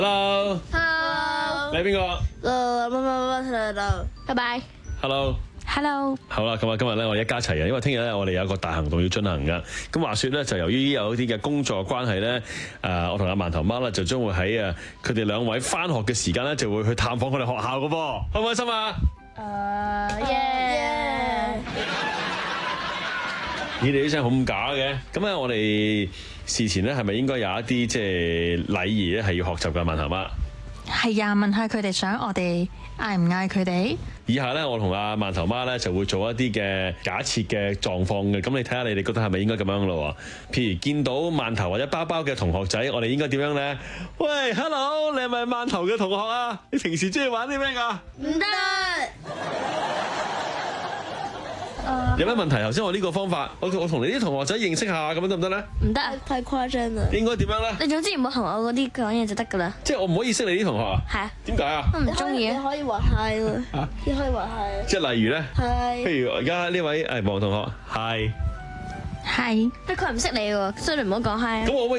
Hello， Hello， 你係邊個？ 拜拜。 Hello， Hello， 好啦，咁啊，今日咧我哋一家齊人，因為聽日咧我哋有一個大行動要進行噶。咁話說咧，就由於有啲嘅工作關係咧，我同阿饅頭媽咧就將會喺佢哋兩位返學嘅時間咧，就會去探訪佢哋學校噶噃，開唔開心啊？你哋啲聲好咁假嘅，咁咧我哋事前咧係咪應該有一啲即係禮儀咧係要學習嘅？饅頭媽係啊，問下佢哋想我哋嗌唔嗌佢哋？ 以下咧，我同阿饅頭媽咧就會做一啲嘅假設嘅狀況嘅，咁你睇下你哋覺得係咪應該咁樣咯？譬如見到饅頭或者包包嘅同學仔，我哋應該點樣咧？喂 ，Hello， 你係咪饅頭嘅同學啊？你平時中意玩啲咩㗎？ 唔得。 有咩問題？頭先我呢個方法，我同你啲同學仔認識下，咁樣得唔得咧？ 唔得，太誇張啦。 應該點樣咧？ 你總之唔好同我嗰啲講嘢就得噶啦。 即係我唔可以識你啲同學啊？ 係啊。 點解啊？ 我唔中意。你可以話係喎。你可以話係。 即係例如咧？ 係。 譬如而家呢位黃同學係。 係。 但佢唔識你喎，所以你唔好講係。 咁我